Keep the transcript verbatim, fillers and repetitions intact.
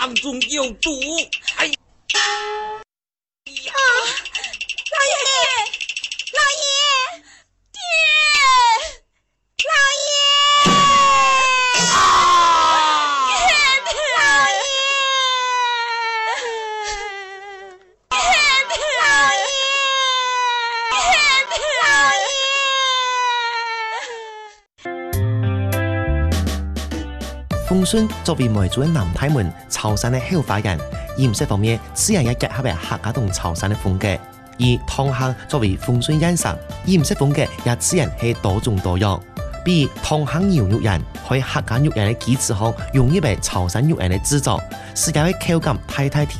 当中有毒。哎呀！ 啊，老爷，老爷，爹，老爷， 啊！ 爹，老爷，爹，老爷，爹，老爷。 丰顺作为梅州的南太门潮汕的后花园，饮食方面自然也结合了客家同潮汕的风格。而湯坑作為豐順飲食，飲食風格也自然係多種多樣。比如湯坑牛肉人喺客家肉人嘅基礎上融入咗潮汕肉人嘅製作，使佢嘅口感太太甜。